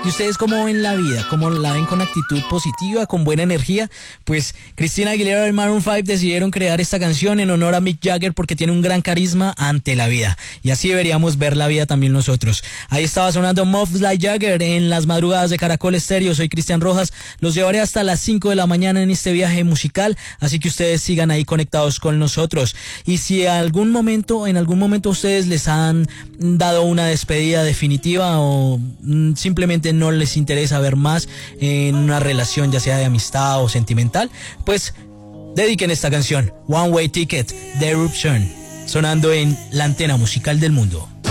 ¿Y ustedes cómo ven la vida? ¿Cómo la ven con actitud positiva, con buena energía? Pues Christina Aguilera y Maroon 5 decidieron crear esta canción en honor a Mick Jagger porque tiene un gran carisma ante la vida. Y así deberíamos ver la vida también nosotros. Ahí estaba sonando Muffs Like Jagger en las madrugadas de Caracol Estéreo. Soy Cristian Rojas. Los llevaré hasta las 5 de la mañana en este viaje musical. Así que ustedes sigan ahí conectados con nosotros. Y si en algún momento ustedes les han dado una despedida definitiva o simplemente no les interesa ver más en una relación, ya sea de amistad o sentimental, pues dediquen esta canción, One Way Ticket de Eruption, sonando en la antena musical del mundo.